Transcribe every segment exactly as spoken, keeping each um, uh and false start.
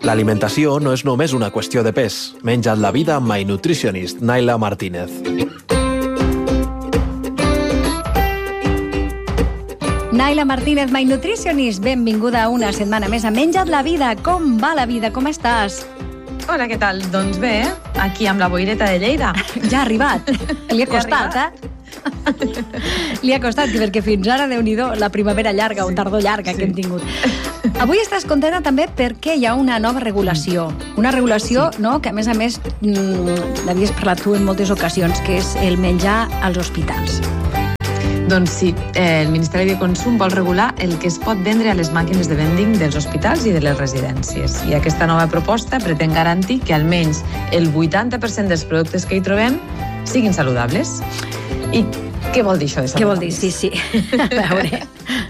L'alimentació no és només una qüestió de pes. Menja't la vida amb My Nutritionist, Naila Martínez. Naila Martínez, My Nutritionist, benvinguda una setmana més a Menja't la vida. Com va la vida? Com estàs? Hola, què tal? Doncs bé, aquí amb la boireta de Lleida. Ja ha arribat. Li ha costat, eh? Li ha costat, perquè fins ara, Déu-n'hi-do, la primavera llarga o tardor llarga sí. que hem tingut. Avui estàs contenta també perquè hi ha una nova regulació. Una regulació sí. no, que, a més a més, l'havies parlat tu en moltes ocasions, que és el menjar als hospitals. Doncs sí, el Ministeri de Consum vol regular el que es pot vendre a les màquines de vending dels hospitals i de les residències. I aquesta nova proposta pretén garantir que almenys el vuitanta per cent dels productes que hi trobem siguin saludables. I què vol dir això de saludables? Què vol dir? Sí, sí. A veure...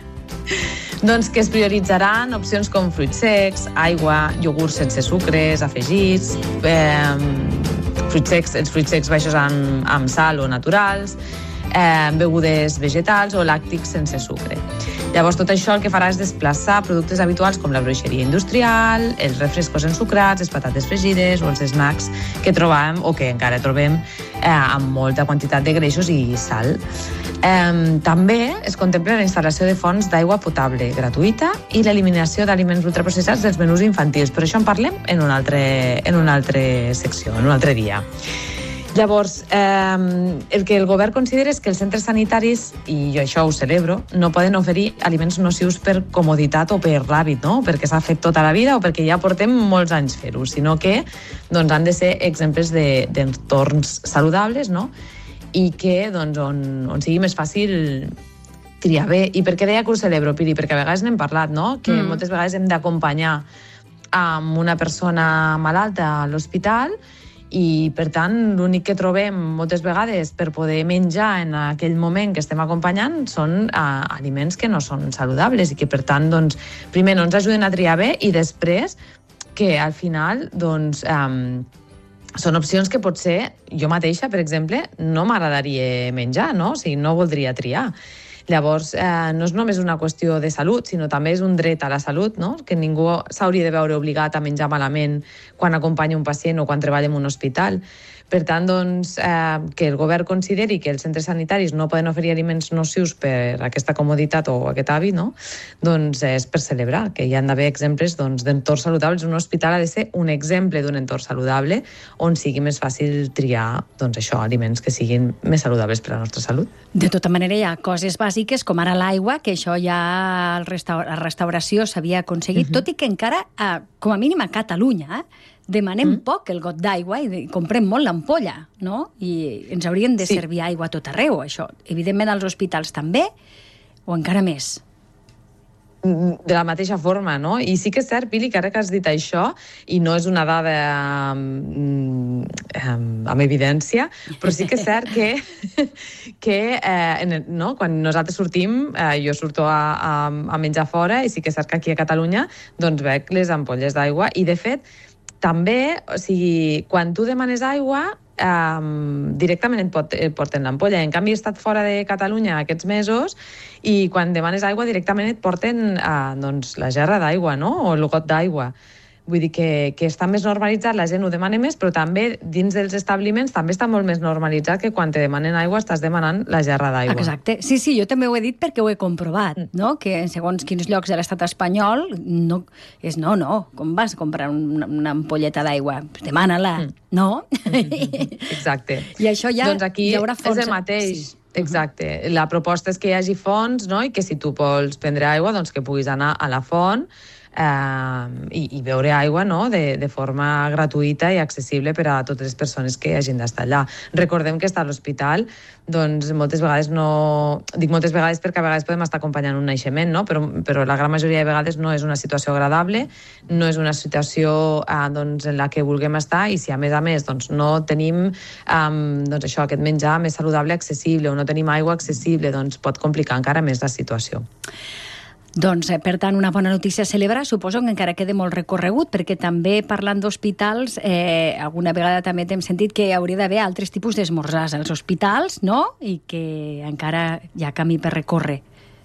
Doncs que es prioritzaran opcions com fruits secs, aigua, iogurts sense sucres, afegits, eh, fruits secs, els fruits secs baixos amb, amb sal o naturals, eh, begudes vegetals o làctics sense sucre. Llavors, tot això el que farà és desplaçar productes habituals com la bruixeria industrial, els refrescos ensucrats, les patates fregides o els snacks que trobàvem o que encara trobem eh, amb molta quantitat de greixos i sal. Eh, també es contempla la instal·lació de fonts d'aigua potable gratuïta i l'eliminació d'aliments ultraprocessats dels menús infantils, però això en parlem en una altra, en una altra secció, en un altre dia. Llavors, eh, el que el govern considera és que els centres sanitaris, i jo això ho celebro, no poden oferir aliments nocius per comoditat o per l'hàbit, no? Perquè s'ha fet tota la vida o perquè ja portem molts anys fer-ho, sinó que doncs, han de ser exemples de, d'entorns saludables, no? I que doncs, on, on sigui més fàcil triar bé. I per què deia que ho celebro, Piri? Perquè a vegades n'hem parlat, no? Que mm. moltes vegades hem d'acompanyar amb una persona malalta a l'hospital i, per tant, l'únic que trobem moltes vegades per poder menjar en aquell moment que estem acompanyant són uh, aliments que no són saludables i que, per tant, doncs, primer no ens ajuden a triar bé i després que, al final, doncs, um, són opcions que potser jo mateixa, per exemple, no m'agradaria menjar, no? O sigui, no voldria triar. Llavors, eh, no és només una qüestió de salut, sinó també és un dret a la salut, no? Que ningú s'hauria de veure obligat a menjar malament quan acompanya un pacient o quan treballa en un hospital. Per tant, doncs, eh, que el govern consideri que els centres sanitaris no poden oferir aliments nocius per aquesta comoditat o aquest hàbit, no? Doncs és per celebrar que hi ha d'haver exemples doncs, d'entorns saludables. Un hospital ha de ser un exemple d'un entorn saludable on sigui més fàcil triar doncs, això, aliments que siguin més saludables per a la nostra salut. De tota manera, hi ha coses bàsiques com ara l'aigua, que això ja a la restauració s'havia aconseguit, uh-huh. tot i que encara, eh, com a mínim a Catalunya, eh, demanem mm. poc el got d'aigua i comprem molt l'ampolla, no? I ens haurien de sí. servir aigua a tot arreu, això. Evidentment als hospitals també, o encara més? De la mateixa forma, no? I sí que és cert, Pili, que ara que has dit això, i no és una dada um, um, amb evidència, però sí que és cert que, que eh, en el, no? quan nosaltres sortim, eh, jo surto a, a, a menjar fora, i sí que és cert que aquí a Catalunya doncs veig les ampolles d'aigua, i de fet, també, o sigui, quan tu demanes aigua, um, directament et, pot, et porten l'ampolla. En canvi, he estat fora de Catalunya aquests mesos i quan demanes aigua directament et porten uh, doncs, la gerra d'aigua, no? O el got d'aigua. Vull dir que, que està més normalitzat, la gent ho demana més, però també dins dels establiments també està molt més normalitzat que quan te demanen aigua estàs demanant la gerra d'aigua. Exacte. Sí, sí, jo també ho he dit perquè ho he comprovat, no? Que en segons quins llocs de l'estat espanyol no, és no, no, com vas a comprar una, una ampolleta d'aigua? Demana-la, mm. no? Exacte. I això ja doncs aquí hi haurà fons. És el mateix. Sí. Exacte. La proposta és que hi hagi fonts, no? I que si tu vols prendre aigua, doncs que puguis anar a la font eh, i, i beure aigua, no? de, de forma gratuïta i accessible per a totes les persones que hagin d'estar allà. Recordem que estar a l'hospital, doncs moltes vegades no... Dic moltes vegades perquè a vegades podem estar acompanyant un naixement, no? però, però la gran majoria de vegades no és una situació agradable, no és una situació eh, doncs, en la que vulguem estar, i si a més a més doncs, no tenim eh, doncs, això, aquest menjar més saludable accessible o no tenim aigua accessible, doncs pot complicar encara més la situació. Doncs, eh, per tant, una bona notícia a celebrar. Suposo que encara queda molt recorregut, perquè també, parlant d'hospitals, eh, alguna vegada també t'hem sentit que hauria d'haver altres tipus d'esmorzars als hospitals, no? I que encara hi ha camí per recórrer.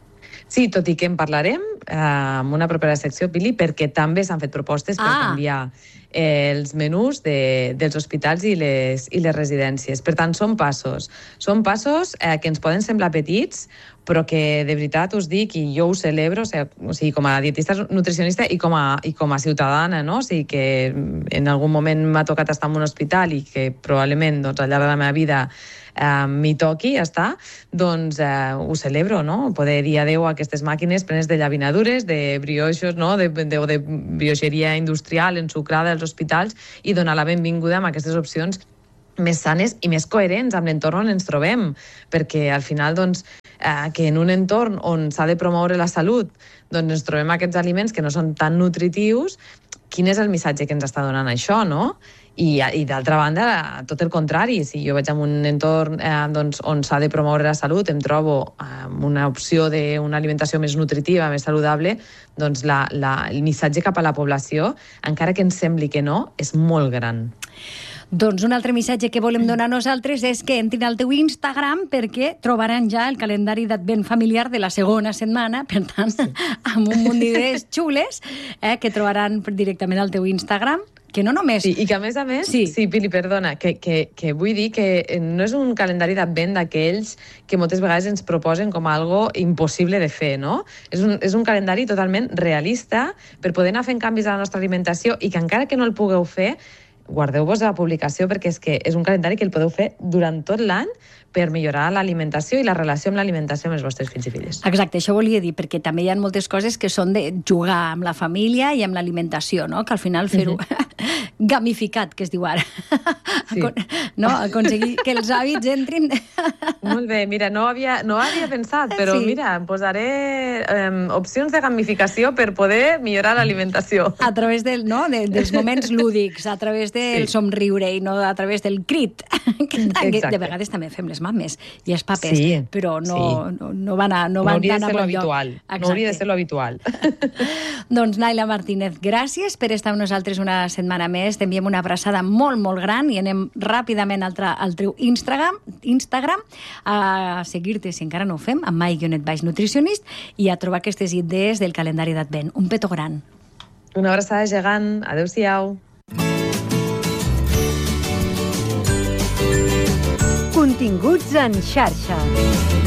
Sí, tot i que en parlarem eh, en una propera secció, Pili, perquè també s'han fet propostes per Ah. canviar eh, els menús de, dels hospitals i les, i les residències. Per tant, són passos. Són passos eh, que ens poden semblar petits, però que de veritat us dic, i jo ho celebro, o sigui, o sigui com a dietista nutricionista i com a, i com a ciutadana, no? O sigui, que en algun moment m'ha tocat estar en un hospital i que probablement doncs, al llarg de la meva vida eh, m'hi toqui estar, doncs eh, ho celebro, no? Poder dir adeu a aquestes màquines plenes de llavinadures, de brioixos, no? de, de, de brioixeria industrial ensucrada als hospitals i donar la benvinguda amb aquestes opcions més sanes i més coherents amb l'entorn on ens trobem, perquè al final doncs, eh, que en un entorn on s'ha de promoure la salut doncs ens trobem aquests aliments que no són tan nutritius, quin és el missatge que ens està donant això, no? I, i d'altra banda, tot el contrari, si jo vaig en un entorn eh, doncs, on s'ha de promoure la salut, em trobo amb eh, una opció d'una alimentació més nutritiva, més saludable, doncs la, la, el missatge cap a la població, encara que ens sembli que no, és molt gran. Doncs un altre missatge que volem donar nosaltres és que entrin al teu Instagram perquè trobaran ja el calendari d'advent familiar de la segona setmana, per tant, sí. amb un munt d'idees xules eh, que trobaran directament al teu Instagram, que no només... Sí, i que a més a més, sí, sí Pili, perdona, que, que, que vull dir que no és un calendari d'advent d'aquells que moltes vegades ens proposen com algo impossible de fer, no? És un, és un calendari totalment realista per poder anar fent canvis a la nostra alimentació i que encara que no el pugueu fer, guardeu-vos la publicació perquè és que és un calendari que el podeu fer durant tot l'any per millorar l'alimentació i la relació amb l'alimentació amb els vostres fills i filles. Exacte, això volia dir, perquè també hi ha moltes coses que són de jugar amb la família i amb l'alimentació, no? Que al final fer-ho uh-huh. gamificat, que es diu ara. Sí. No? Aconseguir que els hàbits entrin... Molt bé, mira, no havia, no havia pensat, però sí. Mira, em posaré um, opcions de gamificació per poder millorar l'alimentació. A través del, no? de, dels moments lúdics, a través del sí. somriure i no a través del crit. Que de vegades també fem les mames i els papers, sí. però no, sí. no, no van a no, no van hauria de tan ser a lo habitual. Exacte. No hauria de ser lo habitual. Doncs Naila Martínez, gràcies per estar amb nosaltres una setmana més. T'enviem una abraçada molt, molt gran i anem ràpidament al, al teu Instagram, Instagram a seguir-te, si encara no ho fem, amb my-baix nutricionist i a trobar aquestes idees del calendari d'advent. Un petó gran. Una abraçada gegant. Adéu-siau. Continguts en xarxa.